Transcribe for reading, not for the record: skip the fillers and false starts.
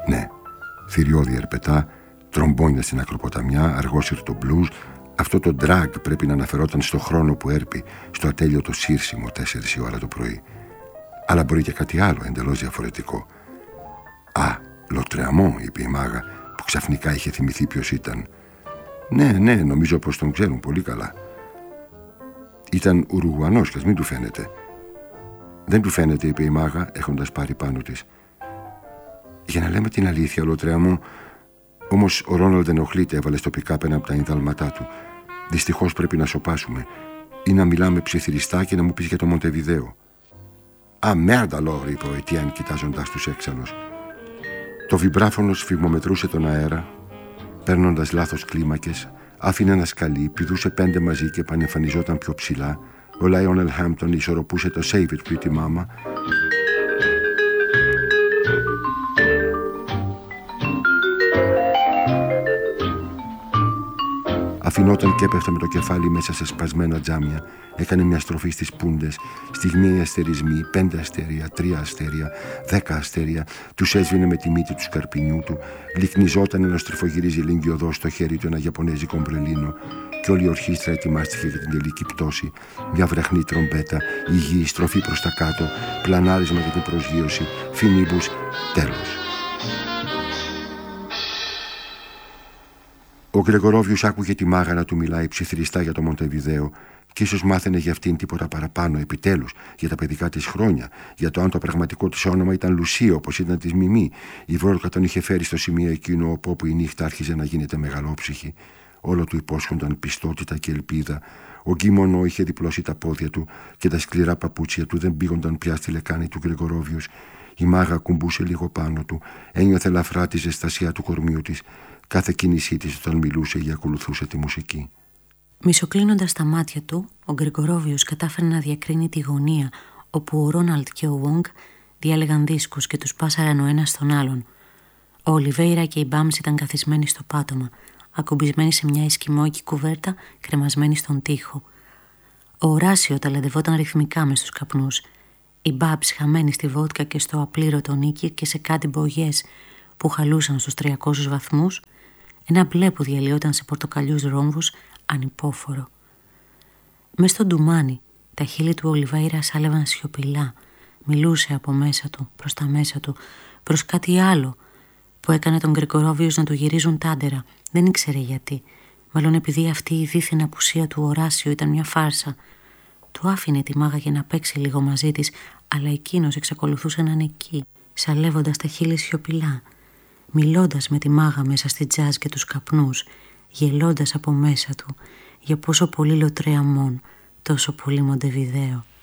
Ναι, θηριώδη ερπετά, τρομπόνια στην ακροποταμιά, αργόσυρτο μπλουζ. Αυτό το drag πρέπει να αναφερόταν στο χρόνο που έρπει, στο ατέλειωτο σύρσιμο 4 η ώρα το πρωί. Αλλά μπορεί και κάτι άλλο εντελώς διαφορετικό. «Α, Λοτρεαμό», είπε η μάγα, που ξαφνικά είχε θυμηθεί ποιος ήταν. Ναι, νομίζω πως τον ξέρουν πολύ καλά. Ήταν Ουρουγουανός και ας μην του φαίνεται. Δεν του φαίνεται, είπε η μάγα, έχοντας πάρει πάνω της. Για να λέμε την αλήθεια, Λοτρεαμό. Όμως ο Ρόναλντ ενοχλείται, έβαλε στο πικάπ ένα από τα ινδαλματά του. Δυστυχώς πρέπει να σοπάσουμε. Ή να μιλάμε ψιθυριστά και να μου πεις για το Μοντεβιδέο. «Α, μέρντα, Λόρ», είπε ο Ετιάν, κοιτάζοντας τους έξαλλους. Το βιμπράφωνο σφιγμομετρούσε τον αέρα, παίρνοντας λάθος κλίμακες, άφηνε ένα σκαλί, πηδούσε 5 μαζί και επανεμφανιζόταν πιο ψηλά. Ο Λάιονελ Χάμπτον ισορροπούσε το «Save it, pretty mama». Αφινόταν και έπεφτε με το κεφάλι μέσα σε σπασμένα τζάμια. Έκανε μια στροφή στις πούντες. Στιγμιαίοι αστερισμοί, 5 αστέρια, 3 αστέρια, 10 αστέρια. Τους έσβηνε με τη μύτη του σκαρπινιού του. Λυκνιζόταν ενώ στριφογυρίζει λιγκιωδώς στο χέρι του ένα ιαπωνέζικο ομπρελίνο. Και όλη η ορχήστρα ετοιμάστηκε για την τελική πτώση. Μια βραχνή τρομπέτα, υγιή, στροφή προς τα κάτω, πλανάρισμα για την προσγείωση, φινίμπους, τέλος. Ο Γκρεγορόβιος άκουγε τη μάγα να του μιλάει ψιθυριστά για το Μοντεβιδέο και ίσως μάθαινε για αυτήν τίποτα παραπάνω, επιτέλους, για τα παιδικά της χρόνια, για το αν το πραγματικό της όνομα ήταν Λουσία, όπως ήταν της Μιμή. Η Βόλκα τον είχε φέρει στο σημείο εκείνο όπου η νύχτα άρχιζε να γίνεται μεγαλόψυχη. Όλο του υπόσχονταν πιστότητα και ελπίδα. Ο Γκίμονο είχε διπλώσει τα πόδια του και τα σκληρά παπούτσια του δεν πήγονταν πια στη λεκάνη του Γκρεγορόβιους. Η μάγα κουμπούσε λίγο πάνω του, ένιωθε ελαφρά τη ζεστασιά του κορμιού της. Κάθε κίνησή της όταν μιλούσε ή ακολουθούσε τη μουσική. Μισοκλίνοντας τα μάτια του, ο Γκρεγορόβιος κατάφερε να διακρίνει τη γωνία όπου ο Ρόναλντ και ο Βόγκ διάλεγαν δίσκους και τους πάσαραν ο ένας στον άλλον. Ο Ολιβέιρα και η Μπάμς ήταν καθισμένοι στο πάτωμα, ακουμπισμένοι σε μια εσκιμώικη κουβέρτα κρεμασμένη στον τοίχο. Ο Οράσιο ταλαντευόταν ρυθμικά μες στους καπνούς. Η Μπάμπς χαμένη στη βότκα και στο απλήρωτο νίκη και σε κάτι μπογιές που χαλούσαν στους 300 βαθμούς, ένα μπλε που διαλυόταν σε πορτοκαλιούς ρόμβους, ανυπόφορο. Μες στο ντουμάνι, τα χείλη του Ολιβέιρα σάλευαν σιωπηλά. Μιλούσε από μέσα του, προς τα μέσα του, προς κάτι άλλο που έκανε τον Γκρεγορόβιος να του γυρίζουν τάντερα. Δεν ήξερε γιατί. Μάλλον επειδή αυτή η δίθεν απουσία του Οράσιο ήταν μια φάρσα. Του άφηνε τη μάγα για να παίξει λίγο μαζί της, αλλά εκείνος εξακολουθούσε να είναι εκεί, σαλεύοντας τα χείλη σιωπηλά, μιλώντας με τη μάγα μέσα στη τζάζ και τους καπνούς, γελώντας από μέσα του για πόσο πολύ Λοτρεαμόν, τόσο πολύ Μοντεβιδέο.